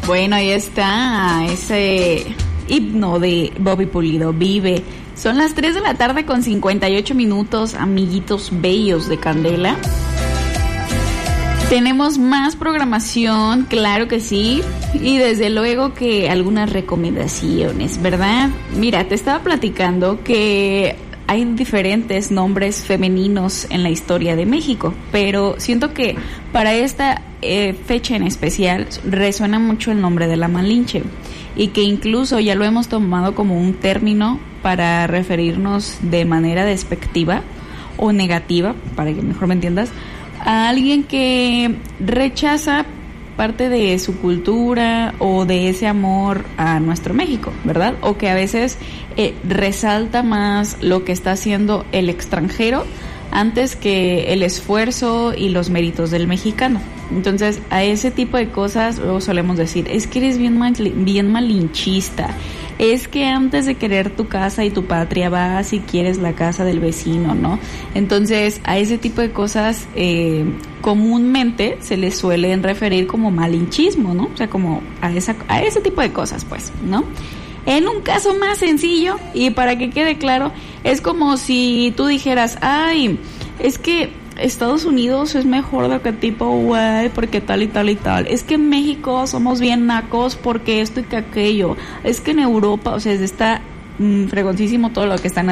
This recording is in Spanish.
Bueno, ahí está ese himno de Bobby Pulido, Vive. Son las 3 de la tarde con 58 minutos, amiguitos bellos de Candela. Tenemos más programación, claro que sí, y desde luego que algunas recomendaciones, ¿verdad? Mira, te estaba platicando que hay diferentes nombres femeninos en la historia de México, pero siento que para esta fecha en especial resuena mucho el nombre de la Malinche, y que incluso ya lo hemos tomado como un término para referirnos de manera despectiva o negativa, para que mejor me entiendas, a alguien que rechaza parte de su cultura o de ese amor a nuestro México, ¿verdad? O que a veces resalta más lo que está haciendo el extranjero antes que el esfuerzo y los méritos del mexicano. Entonces, a ese tipo de cosas luego solemos decir, es que eres bien malinchista, es que antes de querer tu casa y tu patria vas y quieres la casa del vecino, ¿no? Entonces, a ese tipo de cosas comúnmente se les suelen referir como malinchismo, ¿no? O sea, como a ese tipo de cosas, pues, ¿no? En un caso más sencillo, y para que quede claro, es como si tú dijeras, ay, es que Estados Unidos es mejor de que tipo, güey, porque tal y tal y tal. Es que en México somos bien nacos porque esto y que aquello. Es que en Europa, o sea, está fregoncísimo todo lo que están